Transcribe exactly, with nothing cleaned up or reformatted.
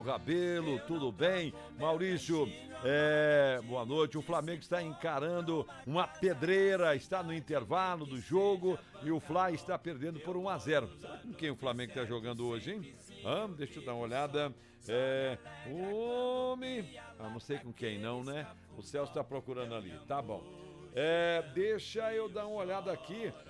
Rabelo, tudo bem? Maurício, é, boa noite. O Flamengo está encarando uma pedreira, está no intervalo do jogo e o Fla está perdendo por um a zero. Sabe com quem o Flamengo está jogando hoje, hein? Ah, deixa eu dar uma olhada. É, homem, ah, não sei com quem não, né? O Celso está procurando ali, tá bom. É, deixa eu dar uma olhada aqui.